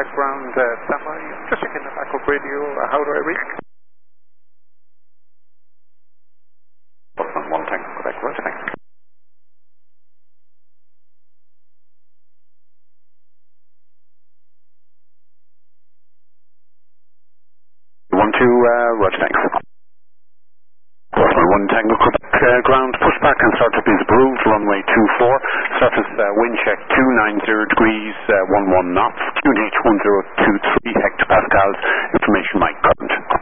Quebec ground, standby. Just checking the backup radio. How do I reach? Boston 1 Tango Quebec, roger, thanks. 1-2, roger, thanks. Boston 1 Tango Quebec ground, pushback and startup is approved, runway 24, surface wind check 290 degrees, 11 knots, QNH 1023 hectopascals, information mic current.